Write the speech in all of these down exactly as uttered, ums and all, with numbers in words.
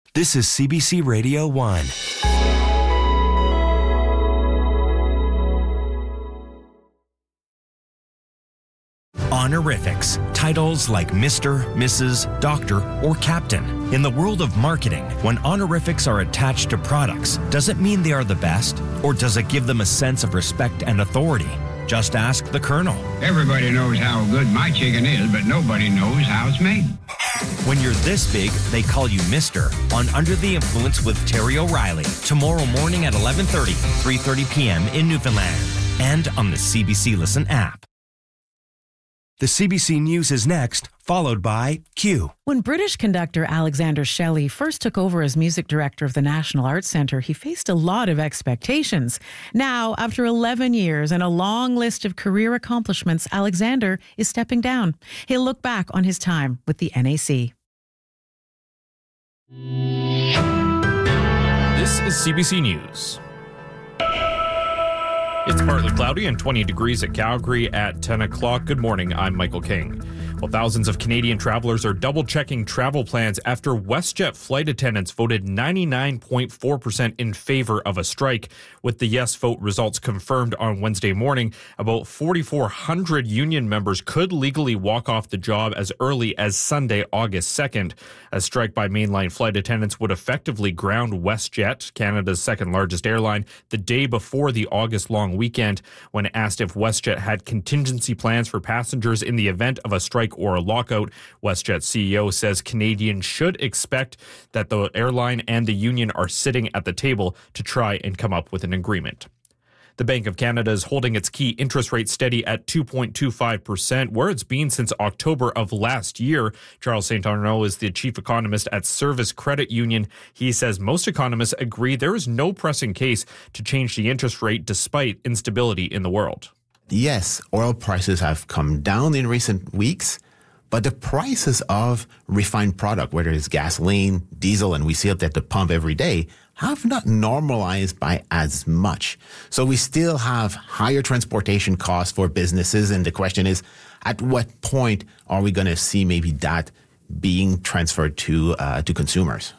This is C B C Radio one. Honorifics, titles like Mister, Missus, Doctor, or Captain. In the world of marketing, when honorifics are attached to products, does it mean they are the best? Or does it give them a sense of respect and authority? Just ask the Colonel. Everybody knows how good my chicken is, but nobody knows how it's made. When you're this big, they call you Mister on Under the Influence with Terry O'Reilly. Tomorrow morning at eleven thirty, three thirty p.m. in Newfoundland. And on the C B C Listen app. The C B C News is next, followed by Q. When British conductor Alexander Shelley first took over as music director of the National Arts Centre, he faced a lot of expectations. Now, after eleven years and a long list of career accomplishments, Alexander is stepping down. He'll look back on his time with the N A C. This is C B C News. It's partly cloudy and twenty degrees at Calgary at ten o'clock. Good morning, I'm Michael King. Well, thousands of Canadian travelers are double-checking travel plans after WestJet flight attendants voted ninety-nine point four percent in favor of a strike. With the yes vote results confirmed on Wednesday morning, about four thousand four hundred union members could legally walk off the job as early as Sunday, August second. A strike by mainline flight attendants would effectively ground WestJet, Canada's second-largest airline, the day before the August-long weekend. When asked if WestJet had contingency plans for passengers in the event of a strike or a lockout, WestJet C E O says Canadians should expect that the airline and the union are sitting at the table to try and come up with an agreement. The Bank of Canada is holding its key interest rate steady at two point two five percent, where it's been since October of last year. Charles Saint Arnaud is the chief economist at Service Credit Union. He says most economists agree there is no pressing case to change the interest rate despite instability in the world. Yes, oil prices have come down in recent weeks, but the prices of refined product, whether it's gasoline, diesel, and we see it at the pump every day, have not normalized by as much. So we still have higher transportation costs for businesses, and the question is, at what point are we going to see maybe that being transferred to uh, to consumers?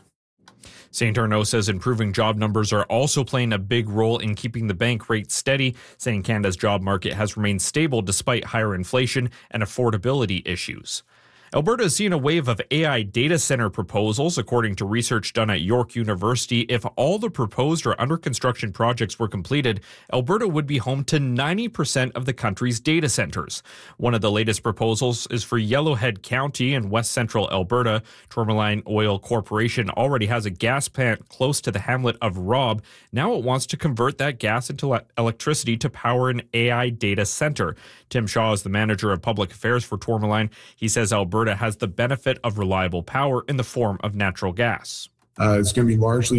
Saint Arnaud says improving job numbers are also playing a big role in keeping the bank rate steady, saying Canada's job market has remained stable despite higher inflation and affordability issues. Alberta has seen a wave of A I data center proposals. According to research done at York University, if all the proposed or under construction projects were completed, Alberta would be home to ninety percent of the country's data centers. One of the latest proposals is for Yellowhead County in west central Alberta. Tourmaline Oil Corporation already has a gas plant close to the hamlet of Robb. Now it wants to convert that gas into electricity to power an A I data center. Tim Shaw is the manager of public affairs for Tourmaline. He says Alberta has the benefit of reliable power in the form of natural gas. Uh, it's going to be largely